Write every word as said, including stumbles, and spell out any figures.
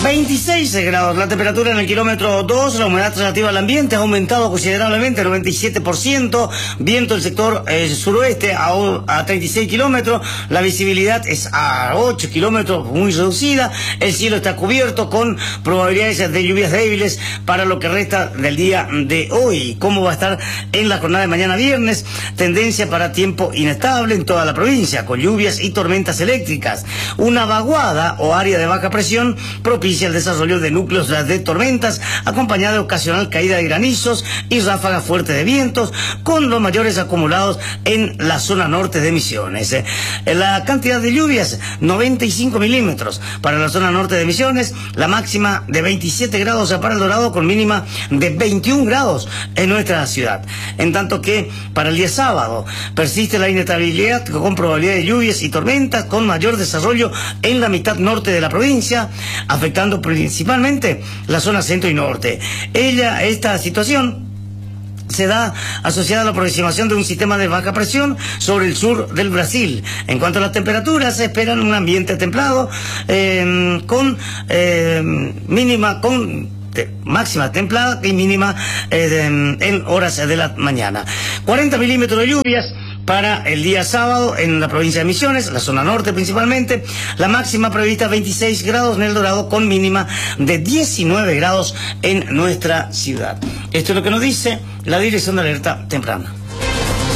veintiséis grados la temperatura en el kilómetro dos, la humedad relativa al ambiente ha aumentado considerablemente, noventa y siete por ciento, viento del sector eh, suroeste a, a treinta y seis kilómetros, la visibilidad es a ocho kilómetros, muy reducida, el cielo está cubierto con probabilidades de lluvias débiles para lo que resta del día de hoy. ¿Cómo va a estar en la jornada de mañana viernes? Tendencia para tiempo inestable en toda la provincia, con lluvias y tormentas eléctricas. Una vaguada o área de baja presión propicia el desarrollo de núcleos de tormentas, acompañada de ocasional caída de granizos y ráfagas fuertes de vientos, con los mayores acumulados en la zona norte de Misiones. La cantidad de lluvias, noventa y cinco milímetros para la zona norte de Misiones, la máxima de veintisiete grados para El Dorado, con mínima de veintiún grados en nuestra ciudad. En tanto que para el día sábado persiste la inestabilidad con probabilidad de lluvias y tormentas, con mayor desarrollo en la mitad norte de la provincia, afectando principalmente la zona centro y norte. Ella, esta situación se da asociada a la aproximación de un sistema de baja presión sobre el sur del Brasil. En cuanto a las temperaturas, se esperan un ambiente templado eh, con eh, mínima con De máxima templada y mínima eh, de, en horas de la mañana. cuarenta milímetros de lluvias para el día sábado en la provincia de Misiones, la zona norte principalmente. La máxima prevista veintiséis grados en El Dorado, con mínima de diecinueve grados en nuestra ciudad. Esto es lo que nos dice la Dirección de Alerta Temprana.